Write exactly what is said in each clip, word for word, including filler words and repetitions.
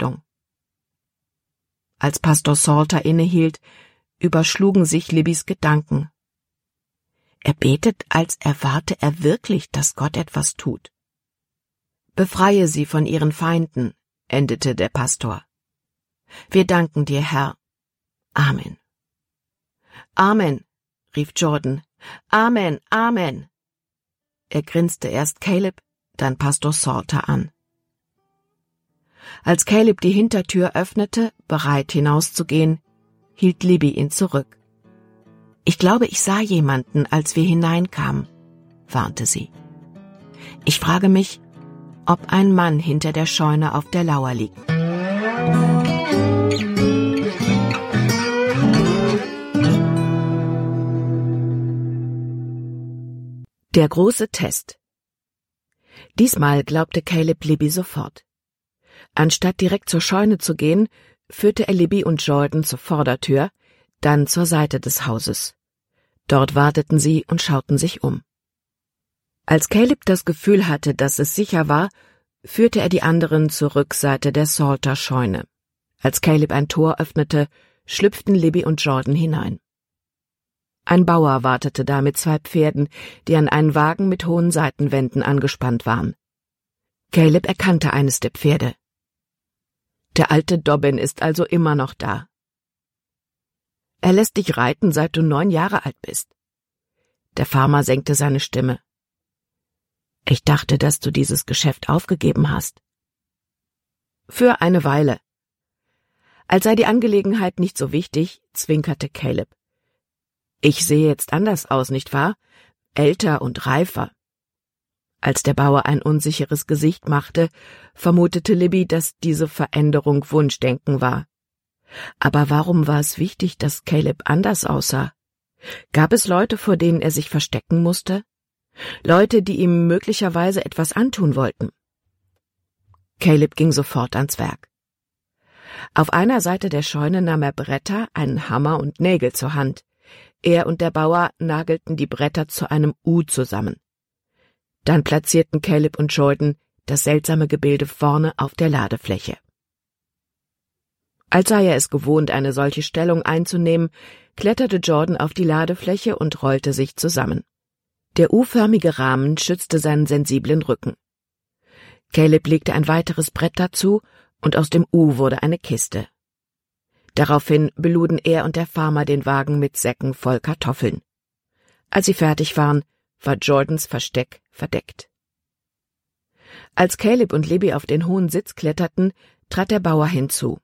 Einladung. Als Pastor Salter innehielt, überschlugen sich Libbys Gedanken. Er betet, als erwarte er wirklich, dass Gott etwas tut. Befreie sie von ihren Feinden, endete der Pastor. Wir danken dir, Herr. Amen. Amen, rief Jordan. Amen, Amen. Er grinste erst Caleb, dann Pastor Salter an. Als Caleb die Hintertür öffnete, bereit hinauszugehen, hielt Libby ihn zurück. Ich glaube, ich sah jemanden, als wir hineinkamen, warnte sie. Ich frage mich, ob ein Mann hinter der Scheune auf der Lauer liegt. Der große Test. Diesmal glaubte Caleb Libby sofort. Anstatt direkt zur Scheune zu gehen, führte er Libby und Jordan zur Vordertür, dann zur Seite des Hauses. Dort warteten sie und schauten sich um. Als Caleb das Gefühl hatte, dass es sicher war, führte er die anderen zur Rückseite der Salter-Scheune. Als Caleb ein Tor öffnete, schlüpften Libby und Jordan hinein. Ein Bauer wartete da mit zwei Pferden, die an einen Wagen mit hohen Seitenwänden angespannt waren. Caleb erkannte eines der Pferde. Der alte Dobbin ist also immer noch da. Er lässt dich reiten, seit du neun Jahre alt bist. Der Farmer senkte seine Stimme. Ich dachte, dass du dieses Geschäft aufgegeben hast. Für eine Weile. Als sei die Angelegenheit nicht so wichtig, zwinkerte Caleb. Ich sehe jetzt anders aus, nicht wahr? Älter und reifer. Als der Bauer ein unsicheres Gesicht machte, vermutete Libby, dass diese Veränderung Wunschdenken war. Aber warum war es wichtig, dass Caleb anders aussah? Gab es Leute, vor denen er sich verstecken musste? Leute, die ihm möglicherweise etwas antun wollten? Caleb ging sofort ans Werk. Auf einer Seite der Scheune nahm er Bretter, einen Hammer und Nägel zur Hand. Er und der Bauer nagelten die Bretter zu einem U zusammen. Dann platzierten Caleb und Jordan das seltsame Gebilde vorne auf der Ladefläche. Als sei er es gewohnt, eine solche Stellung einzunehmen, kletterte Jordan auf die Ladefläche und rollte sich zusammen. Der U-förmige Rahmen schützte seinen sensiblen Rücken. Caleb legte ein weiteres Brett dazu, und aus dem U wurde eine Kiste. Daraufhin beluden er und der Farmer den Wagen mit Säcken voll Kartoffeln. Als sie fertig waren, war Jordans Versteck verdeckt. Als Caleb und Libby auf den hohen Sitz kletterten, trat der Bauer hinzu.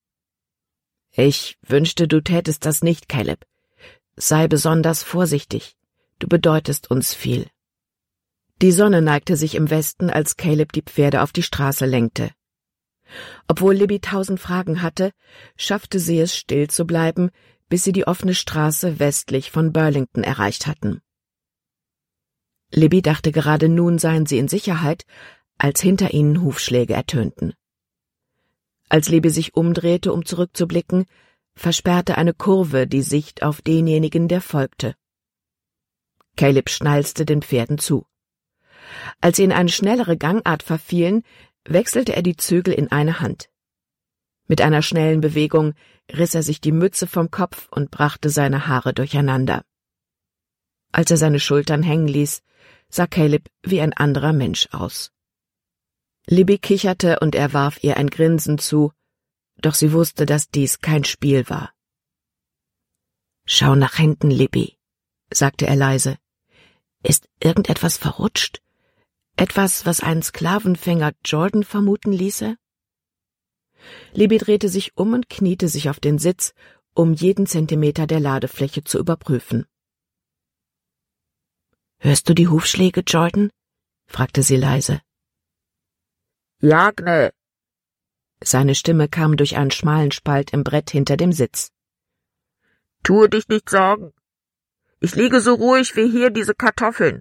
»Ich wünschte, du tätest das nicht, Caleb. Sei besonders vorsichtig. Du bedeutest uns viel.« Die Sonne neigte sich im Westen, als Caleb die Pferde auf die Straße lenkte. Obwohl Libby tausend Fragen hatte, schaffte sie es, still zu bleiben, bis sie die offene Straße westlich von Burlington erreicht hatten. Libby dachte, gerade nun seien sie in Sicherheit, als hinter ihnen Hufschläge ertönten. Als Libby sich umdrehte, um zurückzublicken, versperrte eine Kurve die Sicht auf denjenigen, der folgte. Caleb schnalzte den Pferden zu. Als sie in eine schnellere Gangart verfielen, wechselte er die Zügel in eine Hand. Mit einer schnellen Bewegung riss er sich die Mütze vom Kopf und brachte seine Haare durcheinander. Als er seine Schultern hängen ließ, sah Caleb wie ein anderer Mensch aus. Libby kicherte und er warf ihr ein Grinsen zu, doch sie wusste, dass dies kein Spiel war. »Schau nach hinten, Libby«, sagte er leise. »Ist irgendetwas verrutscht? Etwas, was einen Sklavenfänger Jordan vermuten ließe?« Libby drehte sich um und kniete sich auf den Sitz, um jeden Zentimeter der Ladefläche zu überprüfen. »Hörst du die Hufschläge, Jordan?« fragte sie leise. »Ja, Gnä.« Seine Stimme kam durch einen schmalen Spalt im Brett hinter dem Sitz. »Tue dich nicht Sorgen. Ich liege so ruhig wie hier diese Kartoffeln.«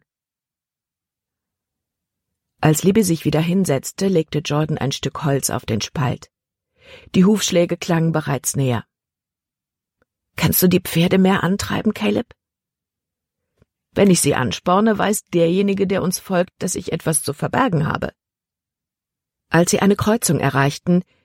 Als Libby sich wieder hinsetzte, legte Jordan ein Stück Holz auf den Spalt. Die Hufschläge klangen bereits näher. »Kannst du die Pferde mehr antreiben, Caleb?« »Wenn ich sie ansporne, weiß derjenige, der uns folgt, dass ich etwas zu verbergen habe.« Als sie eine Kreuzung erreichten,